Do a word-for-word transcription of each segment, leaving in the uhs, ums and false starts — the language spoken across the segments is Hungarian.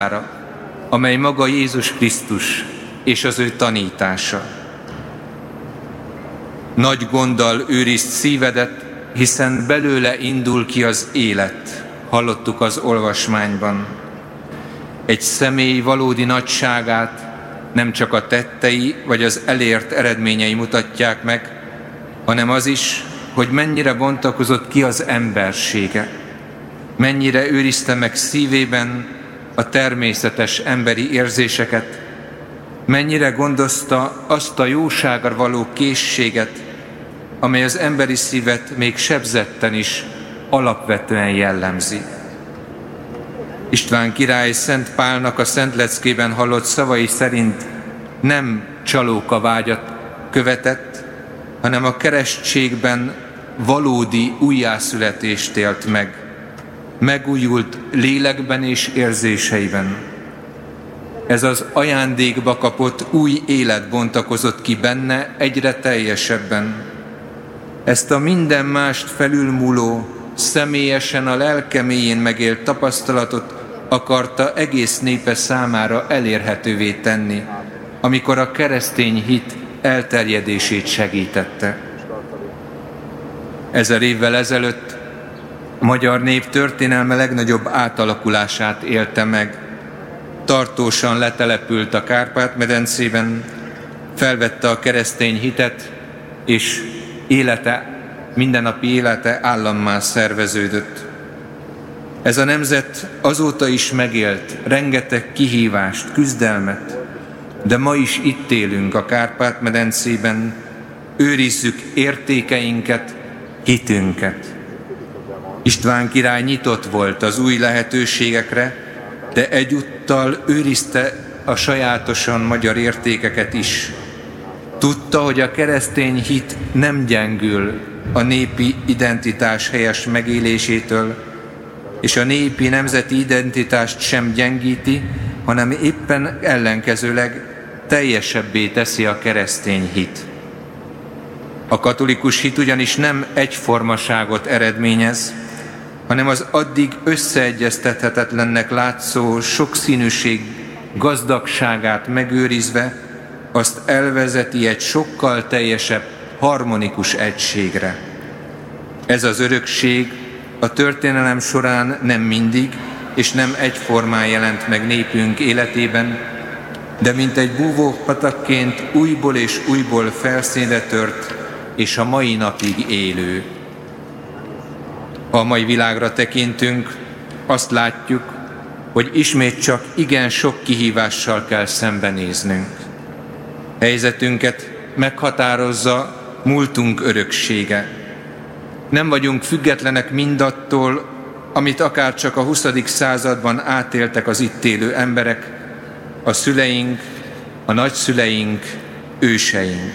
amely maga Jézus Krisztus és az ő tanítása. Nagy gonddal őrizd szívedet, hiszen belőle indul ki az élet, hallottuk az olvasmányban. Egy személy valódi nagyságát nem csak a tettei vagy az elért eredményei mutatják meg, hanem az is, hogy mennyire bontakozott ki az embersége, mennyire őrizte meg szívében a természetes emberi érzéseket, mennyire gondozta azt a jóságra való készséget, amely az emberi szívet még sebzetten is alapvetően jellemzi. István király Szent Pálnak a Szent Leckében hallott szavai szerint nem csalóka vágyat követett, hanem a keresztségben valódi újjászületést élt meg, megújult lélekben és érzéseiben. Ez az ajándékba kapott új élet bontakozott ki benne egyre teljesebben. Ezt a minden mást felülmúló, személyesen a lelke mélyén megélt tapasztalatot akarta egész népe számára elérhetővé tenni, amikor a keresztény hit elterjedését segítette. Ezer évvel ezelőtt a magyar nép történelme legnagyobb átalakulását élte meg. Tartósan letelepült a Kárpát-medencében, felvette a keresztény hitet, és élete, mindennapi élete állammá szerveződött. Ez a nemzet azóta is megélt rengeteg kihívást, küzdelmet, de ma is itt élünk a Kárpát-medencében, őrizzük értékeinket, hitünket. István király nyitott volt az új lehetőségekre, de egyúttal őrizte a sajátosan magyar értékeket is. Tudta, hogy a keresztény hit nem gyengül a népi identitás helyes megélésétől, és a népi nemzeti identitást sem gyengíti, hanem éppen ellenkezőleg teljesebbé teszi a keresztény hit. A katolikus hit ugyanis nem egyformaságot eredményez, hanem az addig összeegyeztethetetlennek látszó sokszínűség gazdagságát megőrizve, azt elvezeti egy sokkal teljesebb, harmonikus egységre. Ez az örökség a történelem során nem mindig és nem egyformán jelent meg népünk életében, de mint egy búvópatakként újból és újból felszínre tört, és a mai napig élő. Ha a mai világra tekintünk, azt látjuk, hogy ismét csak igen sok kihívással kell szembenéznünk. Helyzetünket meghatározza múltunk öröksége. Nem vagyunk függetlenek mindattól, amit akár csak a huszadik században átéltek az itt élő emberek, a szüleink, a nagyszüleink, őseink.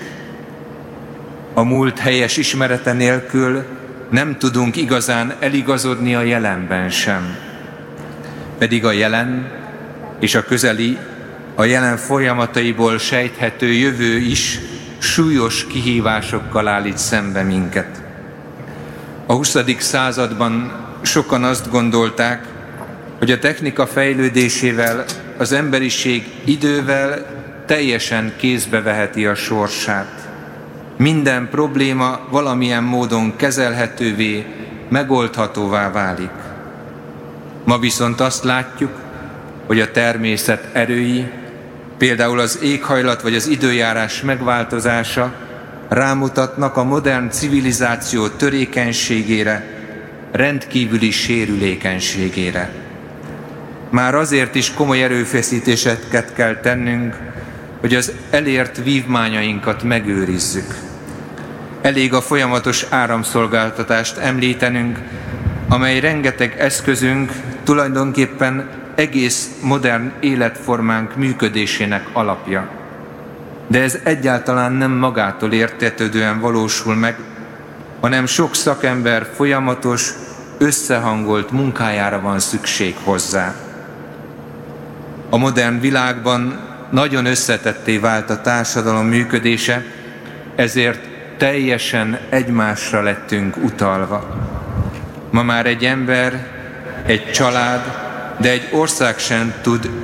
A múlt helyes ismerete nélkül nem tudunk igazán eligazodni a jelenben sem. Pedig a jelen és a közeli, a jelen folyamataiból sejthető jövő is súlyos kihívásokkal állít szembe minket. A huszadik században sokan azt gondolták, hogy a technika fejlődésével az emberiség idővel teljesen kézbe veheti a sorsát. Minden probléma valamilyen módon kezelhetővé, megoldhatóvá válik. Ma viszont azt látjuk, hogy a természet erői, például az éghajlat vagy az időjárás megváltozása rámutatnak a modern civilizáció törékenységére, rendkívüli sérülékenységére. Már azért is komoly erőfeszítéseket kell tennünk, hogy az elért vívmányainkat megőrizzük. Elég a folyamatos áramszolgáltatást említenünk, amely rengeteg eszközünk tulajdonképpen egész modern életformánk működésének alapja. De ez egyáltalán nem magától értetődően valósul meg, hanem sok szakember folyamatos, összehangolt munkájára van szükség hozzá. A modern világban nagyon összetetté vált a társadalom működése, ezért teljesen egymásra lettünk utalva. Ma már egy ember, egy család de egy ország sem tud